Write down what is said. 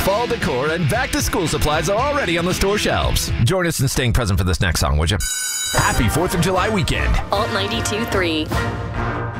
fall decor, and back-to-school supplies are already on the store shelves. Join us in staying present for this next song, would you? Happy 4th of July weekend. Alt 92.3.